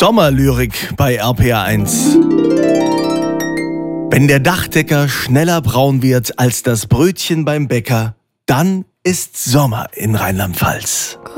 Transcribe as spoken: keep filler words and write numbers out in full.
Sommerlyrik bei R P R eins. Wenn der Dachdecker schneller braun wird als das Brötchen beim Bäcker, dann ist Sommer in Rheinland-Pfalz.